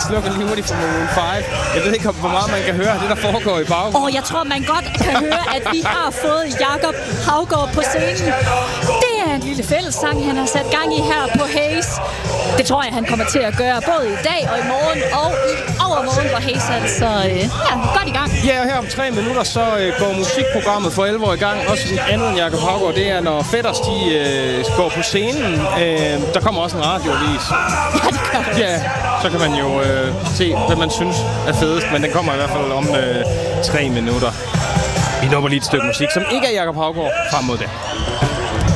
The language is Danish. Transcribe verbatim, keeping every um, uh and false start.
Jeg slukker lige hurtigt for Maroon fem. Jeg ved ikke, hvor meget man kan høre det, der foregår i baggrunden. Åh, oh, jeg tror, man godt kan høre, at vi har fået Jakob Haugaard på scenen. Det er en lille fællessang, han har sat gang i her på Haze. Det tror jeg, han kommer til at gøre både i dag og i morgen og i overmorgen, hvor Haze er så øh, ja, godt i gang. Ja, og her om tre minutter, så øh, går musikprogrammet for alvor i gang. Også andet end Jakob Haugaard, det er, når Fætters, de øh, går på scenen. Øh, der kommer også en radioavis. Ja, det gør det. Ja, så kan man jo øh, se, hvad man synes er fedest. Men den kommer i hvert fald om øh, tre minutter. Vi nupper lige et stykke musik, som ikke er Jakob Haugaard, frem mod det.